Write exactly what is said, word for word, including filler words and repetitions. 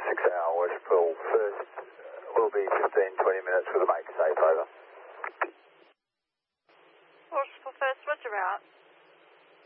six hour Worshipful first will be fifteen, twenty minutes with a make safe, over. Worshipful first, roger out.